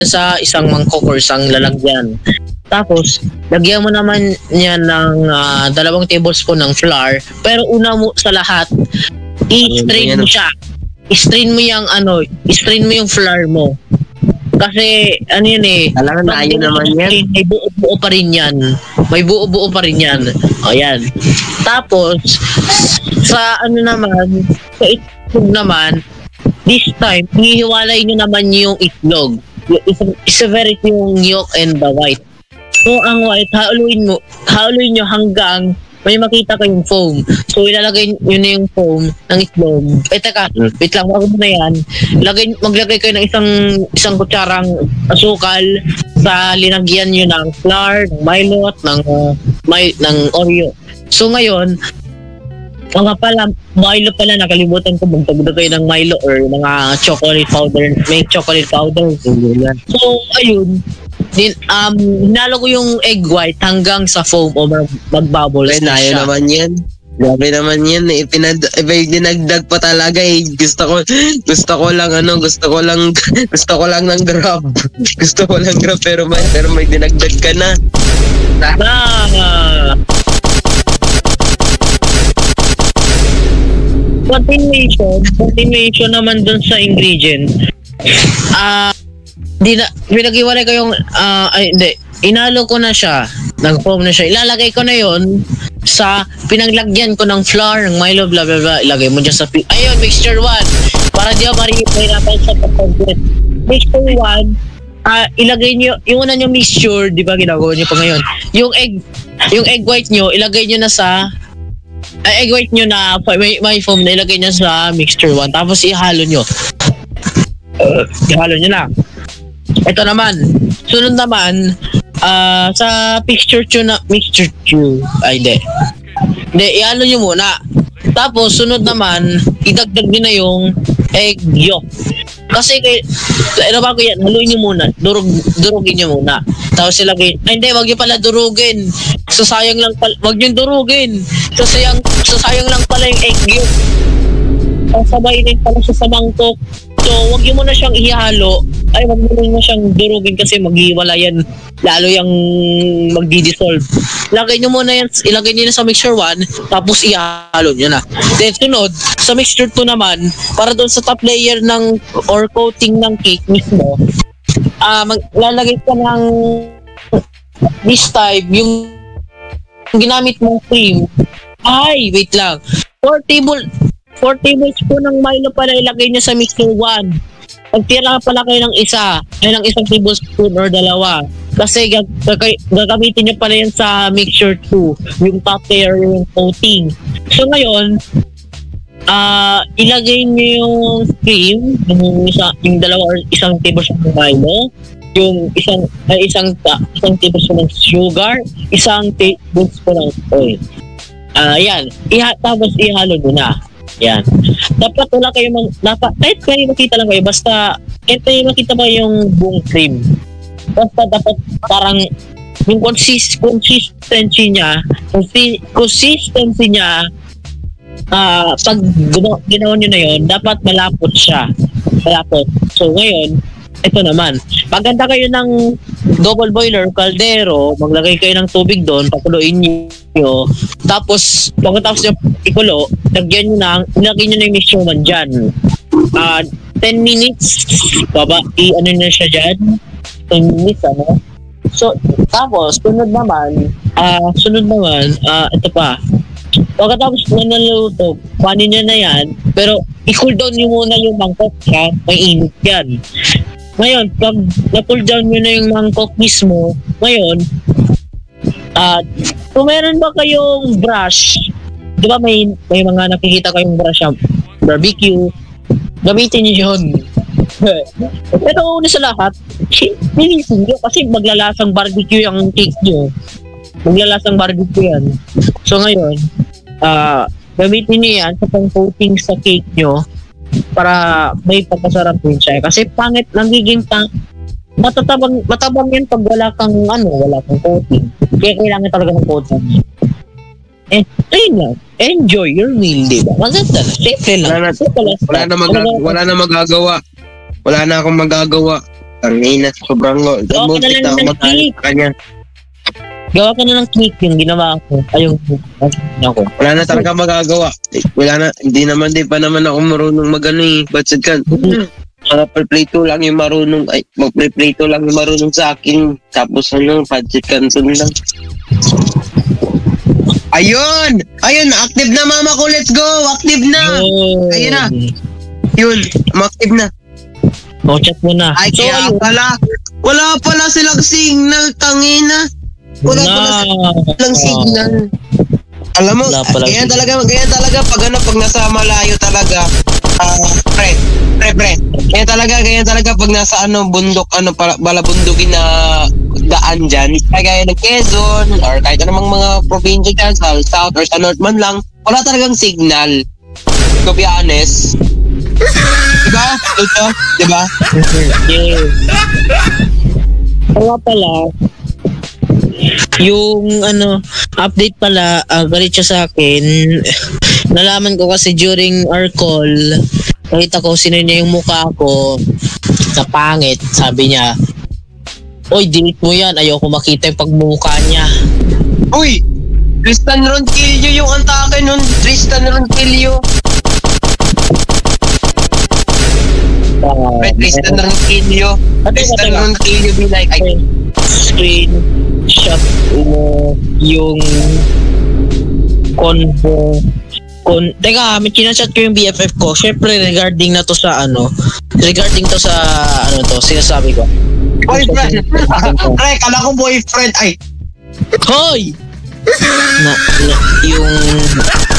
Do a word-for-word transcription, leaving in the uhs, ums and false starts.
sa isang mangkok or isang lalagyan. Tapos, lagyan mo naman niya ng uh, dalawang tablespoon ng flour. Pero una mo sa lahat, i-strain mo siya. I-strain mo yung ano, i-strain mo yung flour mo. Kasi, ano yun eh. Alam na, ayun naman yan. May buo-buo pa rin yan. May buo-buo pa rin yan. O, yan. Tapos, sa ano naman, sa itlog naman, this time, hihiwalay nyo naman yung itlog. Isa, isa very yung yolk and the white. So, ang white, haluin mo, haluin nyo hanggang may makita kayong foam. So, ilalagay nyo na yung foam ng itlog. Eh, teka, wait lang, wag mo na yan. Lagay, maglagay kayo ng isang isang kutsarang asukal sa linagyan nyo ng flour, ng Milo, ng, uh, may, ng Oreo. So, ngayon, mga pala, Milo pala, nakalimutan ko, magdagdag kayo ng Milo or mga chocolate powder, may chocolate powder. So, ayun, din, um, hinalo ko yung egg white hanggang sa foam o mag-bubbles na siya. Ayaw naman yan. Grabe naman yan. Eh, pinad, eh, dinagdag pa talaga eh. Gusto ko, gusto ko lang ano, gusto ko lang, gusto ko lang ng grab. Gusto ko lang grab pero may, pero may dinagdag ka na. Ah! Continuation, continuation naman dun sa ingredient. Ah, uh, di na, pinag-iwalay ko yung, uh, ay, hindi, inalo ko na siya, nag-foam na siya, ilalagay ko na yon sa pinaglagyan ko ng flour, ng Milo, blah, blah, blah, ilagay mo dyan sa, ayun, mixture one, para di ako marihirapan sa pag-complete. Mixture one, uh, ilagay nyo, yung una nyo mixture, di ba, ginagawa nyo pa ngayon, yung egg, yung egg white nyo, ilagay nyo na sa, uh, egg white nyo na, may, may foam na, ilagay nyo sa mixture one, tapos ihalo nyo. Uh, ihalo nyo na. Ito naman, sunod naman, uh, sa picture two na, mixture two, ay hindi. Hindi, iano nyo muna. Tapos, sunod naman, idagdag nyo na yung egg yolk. Kasi, kay, ano ba ko yan, haluin nyo muna, durug, durugin nyo muna. Tapos ilagay, ay hindi, wag nyo pala durugin. Sasayang lang pala, wag nyo durugin. Sasayang, sasayang lang pala yung egg yolk. Sasabay din pala siya sa mangkok. So, wag nyo muna siyang ihalo. Ay, wag mo muna siyang durugin kasi maghiwala yan. Lalo yung magdi-dissolve. Ilagay nyo muna yan, ilagay nyo na sa mixture one, tapos ihalo nyo na. Then, sunod, sa mixture two naman, para doon sa top layer ng, or coating ng cake mismo, ah, uh, maglalagay ka ng, this time, yung ginamit mong cream. Ay, wait lang. four table, four tablespoon ng Milo pala ilagay nyo sa mixture one. Pagtira pala kayo ng isa, ay ng isang tablespoon or dalawa. Kasi gag gag gagamitin nyo pala yan sa mixture two, yung top layer, yung coating. So ngayon, uh, ilagay nyo yung cream, yung, isa, yung dalawa or isang tablespoon ng Milo, yung isang ay isang uh, isang tablespoon ng sugar, isang tablespoon ng oil. Ah, uh, yan. Iha tapos ihalo nyo na. Yan. Dapat wala kayo mang, dapat, kahit kayo makita lang kayo, basta, kahit kayo makita ba yung buong cream. Basta dapat parang, yung consist, consistency niya, consistency niya, ah, uh, pag ginawa nyo na yun, dapat malapot siya. Malapot. So, ngayon, ito naman. Paganda kayo ng double boiler, kaldero, maglagay kayo ng tubig doon, pakuluin nyo. Tapos, pagkatapos nyo ikulo, lagyan nyo na, ilagay nyo na yung mixture man dyan. Uh, ten minutes, baba, i-ano na siya dyan. ten minutes, ano. So, tapos, sunod naman, ah, uh, sunod naman, ah, uh, ito pa. Pagkatapos na naluto, panin nyo na yan, pero i-cool down nyo muna yung mangkok, ha? May init yan. Ngayon, pag na-pull down nyo na yung mangkok mismo, ngayon, at uh, kung meron ba kayong brush, di ba may, may mga nakikita kayong brush ng barbecue, gamitin nyo yun. Pero una sa lahat, nilisin nyo kasi maglalasang barbecue yung cake nyo. Maglalasang barbecue yan. So ngayon, uh, gamitin nyo yan sa pang-coating sa cake nyo para may pagkasarap din siya. Kasi pangit, nagiging pang matatabang, matabang yan pag wala kang ano, wala kang coating. Kaya kailangan talaga ng coating. Eh, ayun lang. Enjoy your meal, di ba? Maganda na. Simple lang. Wala na, wala na, mag- wala na magagawa. Wala na akong magagawa. Tangina, sobrang go. ka na Muntik lang na ako ng magalit click. sa kanya. Gawa ka na ng click yung ginawa ko. Ayun. Ako. Wala na talaga magagawa. Eh, Wala na, hindi naman din pa naman ako marunong magano eh. Batsid kan. Mag-play to lang yung marunong, ay, mag-play to lang yung marunong sa akin. Tapos ano, budget cancel lang. Ayun! Ayun, active na mama ko, let's go! Active na! Ayun na. Yun, active na. O, chat mo na. Ay, So, kaya ayun. pala, wala pala silang signal, tangina. Wala pala silang signal. Alam mo, Wala pala ganyan signal. talaga, ganyan talaga pag ano, pag nasa malayo talaga, ah, pre, pre, pre, ganyan talaga, ganyan talaga pag nasa ano, bundok, ano, pala, balabundukin na daan dyan, kaya ng Quezon, or kahit anumang mga probinsya dyan, sa South or sa North man lang, wala talagang signal. To be honest. Diba? Ito, diba? Yeah. Kaya pala, yung ano, update pala, uh, galit siya sa akin. Nalaman ko kasi during our call, nakita ko sino niya yung mukha ko na pangit. Sabi niya, oy, delete mo yan. Ayoko makita yung pagmukha niya. Uy! Tristan Ronquillo yung antake nun. Tristan Ronquillo. Uh, Right, Tristan Ronquillo. Tristan Ronquillo be like, ay, Screenshot mo yung convo. Kon Teka, may kinachat ko yung B F F ko. Syempre, regarding na to sa ano, regarding to sa ano to, sinasabi ko. boyfriend. Pre, kala ko boyfriend. Ay, Hoy! Na, na, yung